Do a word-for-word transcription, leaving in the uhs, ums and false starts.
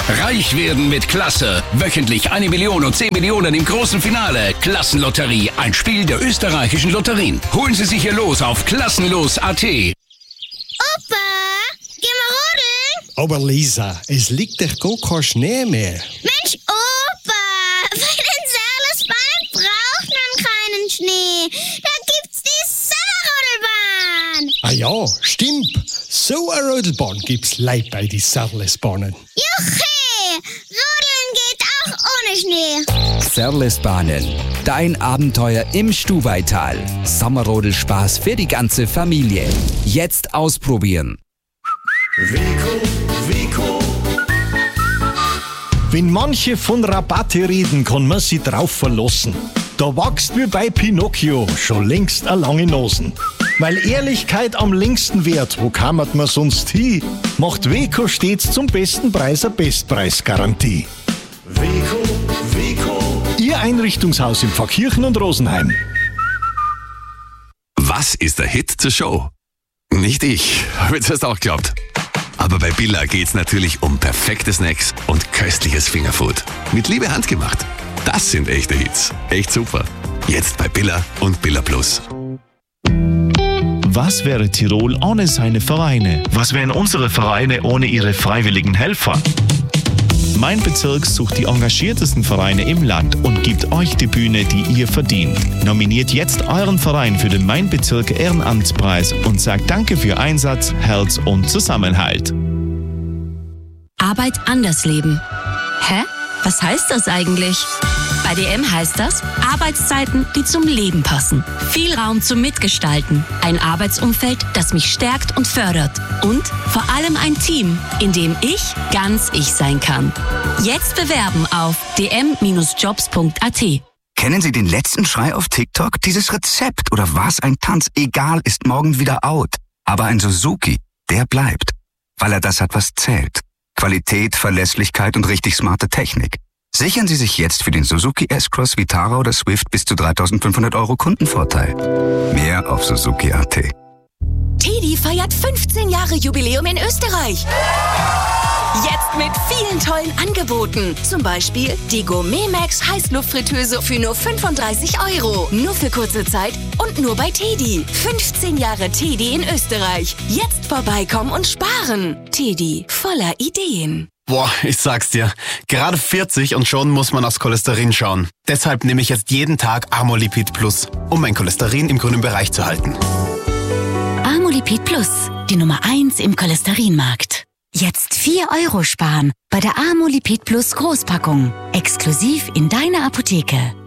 Reich werden mit Klasse. Wöchentlich eine Million und zehn Millionen im großen Finale. Klassenlotterie, ein Spiel der österreichischen Lotterien. Holen Sie sich Ihr Los auf klassenlos punkt a t. Opa, geh mal rodeln. Aber Lisa, es liegt doch gar kein Schnee mehr. Mensch, Opa, bei den Serlesbahn braucht man keinen Schnee. Da gibt's die Sommerrodelbahn. Ah ja, stimmt. So eine Rodelbahn gibt's leid bei die Serlesbahnen. Juchhe, rodeln geht auch ohne Schnee. Serlesbahnen, dein Abenteuer im Stuvaital. Sommerrodelspaß für die ganze Familie. Jetzt ausprobieren. Weko, Weko. Wenn manche von Rabatte reden, kann man sie drauf verlassen. Da wächst wie bei Pinocchio schon längst a lange Nosen. Weil Ehrlichkeit am längsten wert, wo kammert man sonst hin? Macht Weko stets zum besten Preis a Bestpreisgarantie. Weko, Weko. Ihr Einrichtungshaus in Pfarrkirchen und Rosenheim. Was ist der Hit zur Show? Nicht ich, habe ich das auch geglaubt. Aber bei Billa geht's natürlich um perfekte Snacks und köstliches Fingerfood. Mit Liebe handgemacht. Das sind echte Hits. Echt super. Jetzt bei Billa und Billa Plus. Was wäre Tirol ohne seine Vereine? Was wären unsere Vereine ohne ihre freiwilligen Helfer? Mein Bezirk sucht die engagiertesten Vereine im Land und gibt euch die Bühne, die ihr verdient. Nominiert jetzt euren Verein für den Mein Bezirk Ehrenamtspreis und sagt Danke für Einsatz, Herz und Zusammenhalt. Arbeit anders leben. Hä? Was heißt das eigentlich? Bei D M heißt das Arbeitszeiten, die zum Leben passen. Viel Raum zum Mitgestalten. Ein Arbeitsumfeld, das mich stärkt und fördert. Und vor allem ein Team, in dem ich ganz ich sein kann. Jetzt bewerben auf d m Bindestrich jobs punkt a t. Kennen Sie den letzten Schrei auf TikTok? Dieses Rezept oder was ein Tanz, egal, ist morgen wieder out. Aber ein Suzuki, der bleibt. Weil er das hat, was zählt. Qualität, Verlässlichkeit und richtig smarte Technik. Sichern Sie sich jetzt für den Suzuki S-Cross, Vitara oder Swift bis zu dreitausendfünfhundert Euro Kundenvorteil. Mehr auf suzuki punkt a t. Teddy feiert fünfzehn Jahre Jubiläum in Österreich. Jetzt mit vielen tollen Angeboten. Zum Beispiel die Gourmet Max Heißluftfritteuse für nur fünfunddreißig Euro. Nur für kurze Zeit und nur bei Teddy. fünfzehn Jahre Teddy in Österreich. Jetzt vorbeikommen und sparen. Teddy, voller Ideen. Boah, ich sag's dir, gerade vierzig und schon muss man aufs Cholesterin schauen. Deshalb nehme ich jetzt jeden Tag Amolipid Plus, um mein Cholesterin im grünen Bereich zu halten. Amolipid Plus, die Nummer eins im Cholesterinmarkt. Jetzt vier Euro sparen bei der Amolipid Plus Großpackung. Exklusiv in deiner Apotheke.